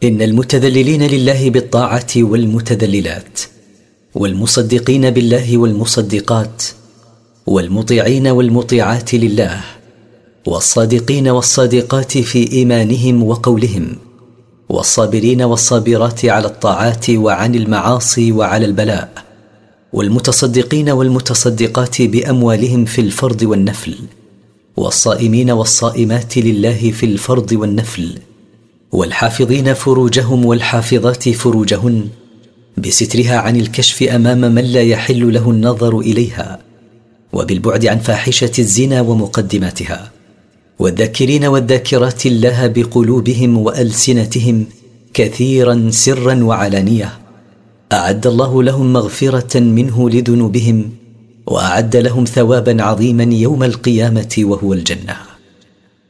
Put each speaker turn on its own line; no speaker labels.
إن المتذللين لله بالطاعة والمتذللات، والمصدقين بالله والمصدقات، والمطيعين والمطيعات لله، والصادقين والصادقات في إيمانهم وقولهم، والصابرين والصابرات على الطاعات وعن المعاصي وعلى البلاء، والمتصدقين والمتصدقات بأموالهم في الفرض والنفل، والصائمين والصائمات لله في الفرض والنفل، والحافظين فروجهم والحافظات فروجهن بسترها عن الكشف أمام من لا يحل له النظر إليها، وبالبعد عن فاحشة الزنا ومقدماتها، والذاكرين والذاكرات الله بقلوبهم وألسنتهم كثيرا سرا وعلانية، أعد الله لهم مغفرة منه لذنوبهم، وأعد لهم ثوابا عظيما يوم القيامة وهو الجنة.